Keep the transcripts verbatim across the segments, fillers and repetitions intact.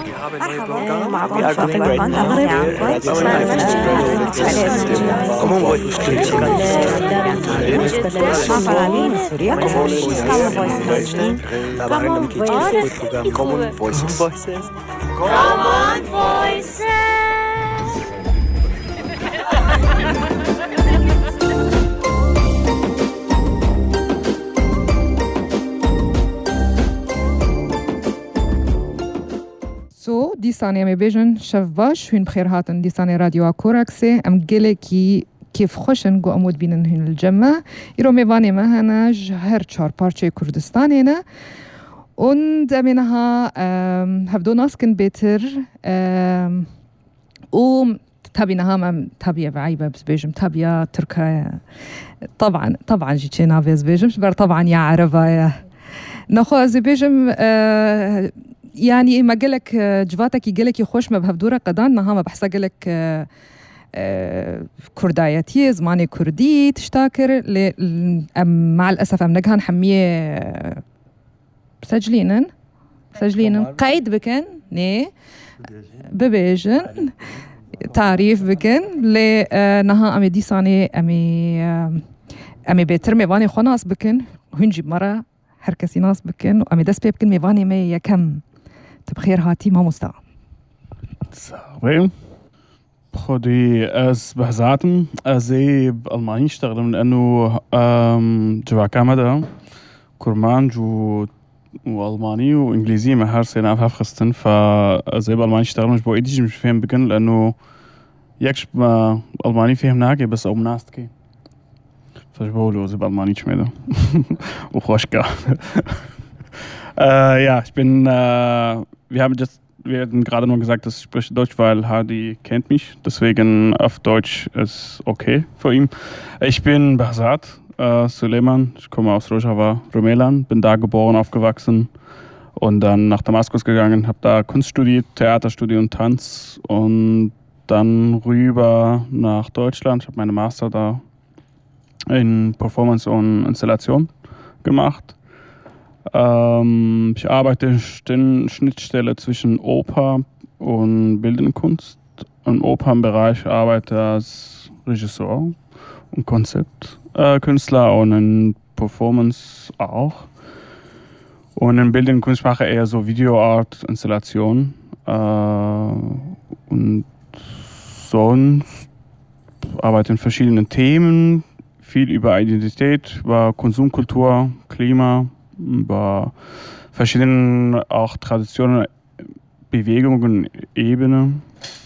Common Voices. Common Voices. So, دیسانی امی بیشن شب باش هن بخیر هاتن دیسانی رادیو کوراکسه ام گله کی کیف خوشن گو امود بینن هن الجمع ایرو میوانی مهنا هر چهار پارچه کردستانی نه und منها هفدو ناسكن بيتر و تابينها ما تابية بعيبة بس بيجم تابية تركيا طبعا طبعا جيتشي نافيز بيجم بر طبعا يا عربايا نخو زي بيجم يعني ما قالك جواتك يقالك يخوش ما بهفدورة قدان نها ما بحسا قالك كردايتي زماني كردي تشتاكر مع الأسف أم نقهن حمية سجلينن سجلينن قيد بكن ني ببيجن تعريف بكن ل نها أمي ديساني أمي أمي بيتر ميواني خناس بكن هنجي مرة هركسي ناس بكن وأمي دس بيبكن ميواني مي يكم تبخير هاتي ما مستوى صحيح خدي از بهزاتم ازي بالماني اشتغل لانه جوا كندا كرمان جو والماني وانجليزي ما هر سنه افهم خستن فزي بالماني اشتغل مش بو ايدي مش فاهم بكن لانه يكش ما الماني فهمناكي بس او ناستكي فجبولو زي بالماني شميده وخوشكا äh, ja ich bin äh, wir haben just wir hatten gerade nur gesagt, dass ich spreche Deutsch, weil Hardy kennt mich. Deswegen auf Deutsch ist okay für ihn. Ich bin Behzat äh, Suleiman. Ich komme aus Rojava, Rumelan. Bin da geboren, aufgewachsen und dann nach Damaskus gegangen. Habe da Kunst studiert, Theaterstudium und Tanz und dann rüber nach Deutschland. Ich habe meine Master da in Performance und Installation gemacht. Ähm, ich arbeite in Schnittstelle zwischen Oper und Bildende Kunst. Im Opernbereich arbeite ich als Regisseur und Konzeptkünstler äh, und in Performance auch. Und in Bildende Kunst mache ich eher so Videoart, Installation. Äh, und sonst arbeite ich in verschiedenen Themen, viel über Identität, über Konsumkultur, Klima, über verschiedene auch Traditionen, Bewegungen, Ebenen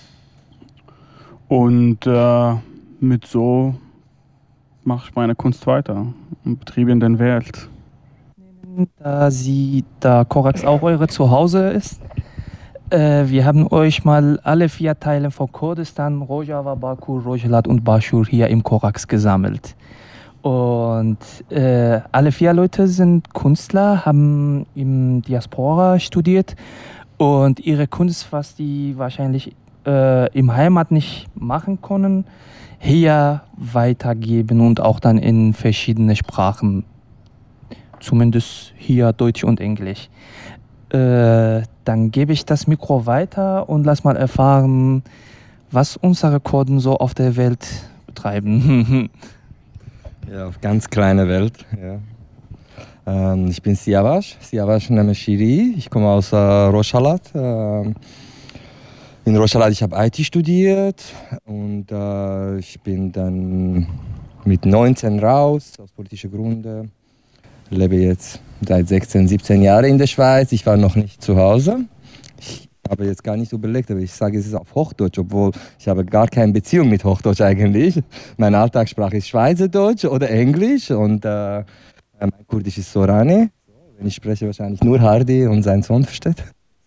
und äh, mit so mache ich meine Kunst weiter und betriebe in der Welt. Da Sie, da Korax auch eure Zuhause ist, äh, wir haben euch mal alle vier Teile von Kurdistan, Rojava, Baku, Rojhelat und Bashur hier im Korax gesammelt. Und äh, alle vier Leute sind Künstler, haben im Diaspora studiert und ihre Kunst, was die wahrscheinlich äh, im Heimat nicht machen können, hier weitergeben und auch dann in verschiedene Sprachen, zumindest hier Deutsch und Englisch. Äh, dann gebe ich das Mikro weiter und lass mal erfahren, was unsere Kurden so auf der Welt betreiben. Ja, auf ganz kleine Welt. Ja. Ähm, ich bin Siavash, Siavash Nemeshiri. Ich komme aus äh, Rojhelat. Ähm, in Rojhelat ich habe I T studiert und äh, ich bin dann mit neunzehn raus aus politischen Gründen. Lebe jetzt seit sechzehn, siebzehn Jahren in der Schweiz. Ich war noch nicht zu Hause. Ich habe jetzt gar nicht überlegt, aber ich sage es ist auf Hochdeutsch, obwohl ich habe gar keine Beziehung mit Hochdeutsch eigentlich. Meine Alltagssprache ist Schweizerdeutsch oder Englisch und äh, mein Kurdisch ist Sorani. Wenn ich spreche, wahrscheinlich nur Hardy und sein Sohn versteht.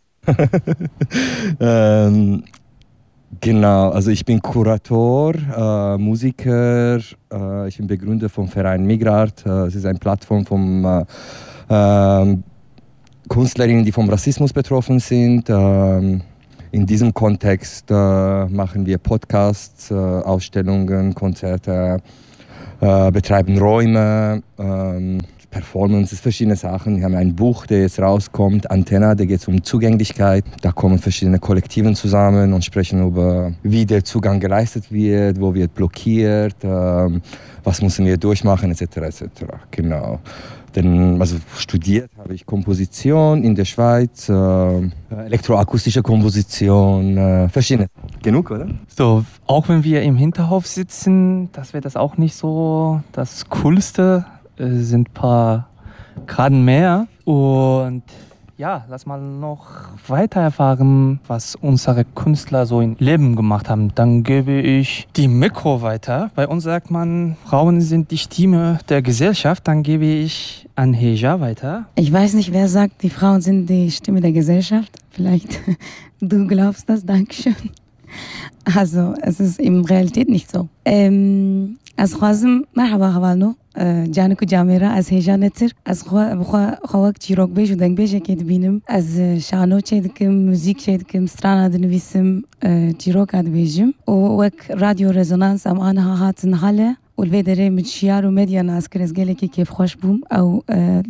ähm, genau, also ich bin Kurator, äh, Musiker, äh, ich bin Begründer vom Verein Migrart. Äh, es ist eine Plattform vom äh, äh, Künstlerinnen, die vom Rassismus betroffen sind. In diesem Kontext machen wir Podcasts, Ausstellungen, Konzerte, betreiben Räume, Performances, verschiedene Sachen. Wir haben ein Buch, der jetzt rauskommt, Antenna, da geht es um Zugänglichkeit. Da kommen verschiedene Kollektiven zusammen und sprechen über, wie der Zugang geleistet wird, wo wird blockiert, ähm, was müssen wir durchmachen, et cetera et cetera. Genau. Denn, also studiert habe ich Komposition in der Schweiz, äh, elektroakustische Komposition, äh, verschiedene. Genug, oder? So, auch wenn wir im Hinterhof sitzen, das wäre das auch nicht so das Coolste. Es sind ein paar Graden mehr. Und ja, lass mal noch weiter erfahren, was unsere Künstler so im Leben gemacht haben. Dann gebe ich die Mikro weiter. Bei uns sagt man, Frauen sind die Stimme der Gesellschaft. Dann gebe ich an Heja weiter. Ich weiß nicht, wer sagt, die Frauen sind die Stimme der Gesellschaft. Vielleicht du glaubst das, Dankeschön. Also, es ist in Realität nicht so. Ähm, از خوازم مرحبا هوالنو جانكو جاميرا از هيجا نتر از خوا بخوا خواك چیروک بیش و دنگ بیش اکید بینم از شانو چه دکم موزیک چه دکم سترانا دنویسم چیروک اد بیشم و وک رادیو رزونانس ام آنها هاتن حاله والبدري من شيار وميديا ناس كرز قالك كيف خوش بوم او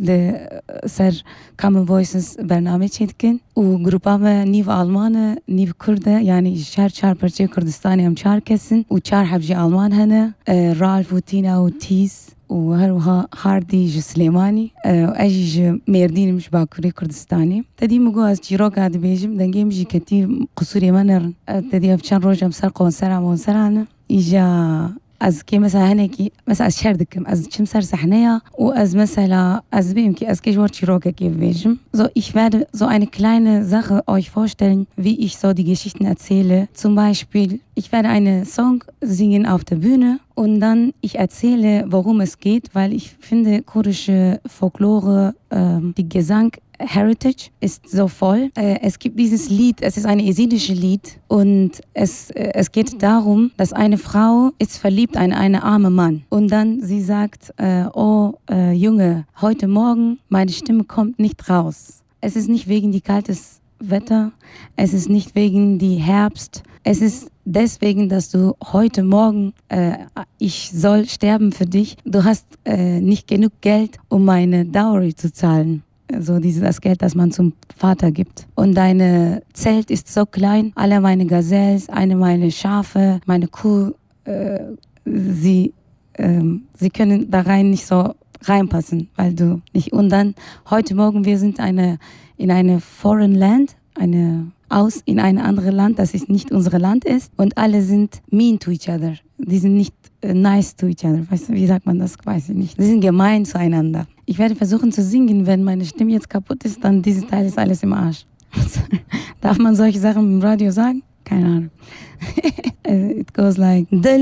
لسر كامن فويسز برنامج هيدكن وجروبا ما نيف ألمانة نيف كردة يعني شهر شهر برشة كردستاني هم شهر كسن وشهر حبجي ألمان هنا رالف وتينا وتيس وهروها هاردي جو سليماني واجي جو ميردين مش باكوري كردستاني تدي مگو از چیروک اد بیجم دنگیم جی کتی قصوری منرن تدي افشان روجم سر قونسر عمونسرانه ایجا از کی مثلا هنکی مثلا از شهر دکم از چم سر صحنه و از مثلا از bim ki az kejwar Chiroke gewesen. So, ich werde so eine kleine Sache euch vorstellen, wie ich so die Geschichten erzähle. Zum Beispiel, ich werde einen Song singen auf der Bühne und dann ich erzähle, worum es geht, weil ich finde kurdische Folklore, ähm, die Gesang Heritage ist so voll. Äh, es gibt dieses Lied, es ist ein jesidisches Lied und es, äh, es geht darum, dass eine Frau ist verliebt in einen armen Mann und dann sie sagt, äh, oh äh, Junge, heute Morgen meine Stimme kommt nicht raus. Es ist nicht wegen die kaltes Wetter, es ist nicht wegen die Herbst, es ist deswegen, dass du heute Morgen, äh, ich soll sterben für dich, du hast äh, nicht genug Geld, um meine Dowry zu zahlen. So dieses das Geld, das man zum Vater gibt. Und deine Zelt ist so klein, alle meine Gazelles, eine meine Schafe, meine Kuh, äh, sie, äh, sie können da rein nicht so reinpassen, weil du nicht. Und dann heute Morgen, wir sind eine, in eine Foreign Land, eine aus in ein anderes Land, das ist nicht unser Land ist und alle sind mean to each other. Die sind nicht uh, nice to each other. Weißt du, wie sagt man das? Weiß ich nicht. Die sind gemein zueinander. Ich werde versuchen zu singen, wenn meine Stimme jetzt kaputt ist, dann dieses Teil ist alles im Arsch. Darf man solche Sachen im Radio sagen? Keine Ahnung. It goes like